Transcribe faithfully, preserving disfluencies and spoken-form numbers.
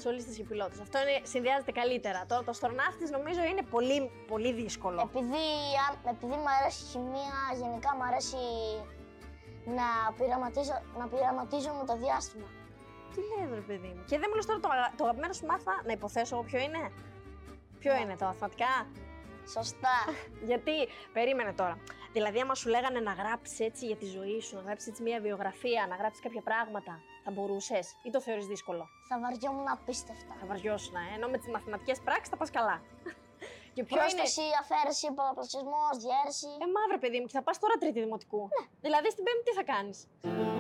Σολίστας και πιλότος. Αυτό είναι, συνδυάζεται καλύτερα. Τώρα το αστροναύτης νομίζω είναι πολύ, πολύ δύσκολο. Επειδή, αν- επειδή μου αρέσει η χημεία, γενικά μου αρέσει να πειραματίζω, να πειραματίζω με το διάστημα. Τι λέει, ρε παιδί μου. Και δεν μου λες τώρα το, αγα- το αγαπημένο σου μάθημα, να υποθέσω εγώ ποιο είναι. Ποιο Ναι. είναι, τα μαθηματικά. Σωστά. Γιατί, περίμενε τώρα. Δηλαδή, άμα σου λέγανε να γράψει έτσι για τη ζωή σου, να γράψει έτσι μια βιογραφία, να γράψει κάποια πράγματα, θα μπορούσε ή το θεωρεί δύσκολο? Θα βαριόμουν απίστευτα. Θα βαριώσουν, ε. Ενώ με τι μαθηματικές πράξεις θα πας καλά. Και ποιο είναι. Πρόσθεση, αφαίρεση, πολλαπλασιασμός, διαίρεση. Ε, μαύρε παιδί μου, και θα πας τώρα τρίτη δημοτικού. Ναι. Δηλαδή στην πέμπτη τι θα κάνεις?